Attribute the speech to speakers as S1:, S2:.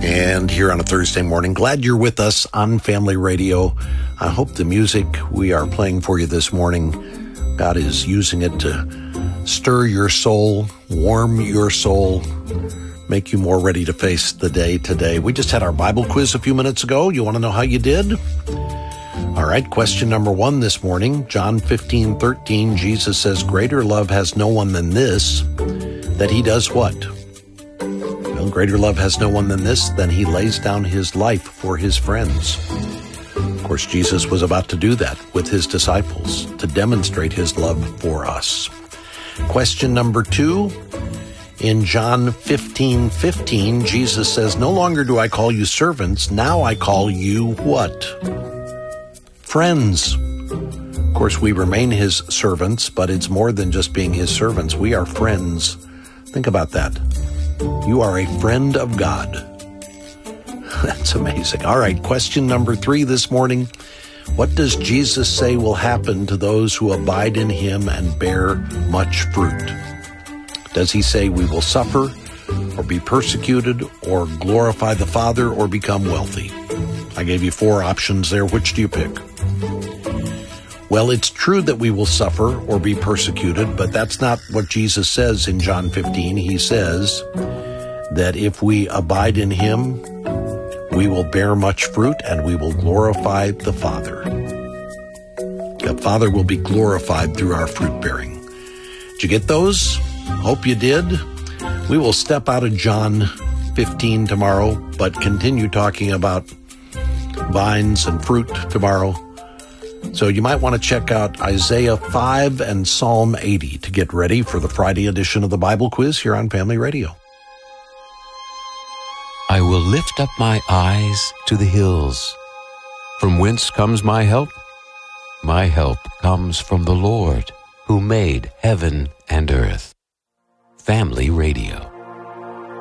S1: And here on a Thursday morning, glad you're with us on Family Radio. I hope the music we are playing for you this morning, God is using it to stir your soul, warm your soul, make you more ready to face the day today. We just had our Bible quiz a few minutes ago. You want to know how you did? All right, question number 1 this morning, John 15:13, Jesus says, "Greater love has no one than this, that he does what? Well, greater love has no one than this, than he lays down his life for his friends." Of course, Jesus was about to do that with his disciples to demonstrate his love for us. Question number 2, in John 15:15, Jesus says, "No longer do I call you servants, now I call you" what? Friends. Of course, we remain his servants, but it's more than just being his servants. We are friends. Think about that. You are a friend of God. That's amazing. All right, question number 3 this morning. What does Jesus say will happen to those who abide in him and bear much fruit? Does he say we will suffer or be persecuted or glorify the Father or become wealthy? I gave you 4 options there. Which do you pick? Well, it's true that we will suffer or be persecuted, but that's not what Jesus says in John 15. He says that if we abide in him, we will bear much fruit and we will glorify the Father. The Father will be glorified through our fruit bearing. Did you get those? Hope you did. We will step out of John 15 tomorrow, but continue talking about vines and fruit tomorrow. So you might want to check out Isaiah 5 and Psalm 80 to get ready for the Friday edition of the Bible Quiz here on Family Radio.
S2: I will lift up my eyes to the hills. From whence comes my help? My help comes from the Lord, who made heaven and earth. Family Radio.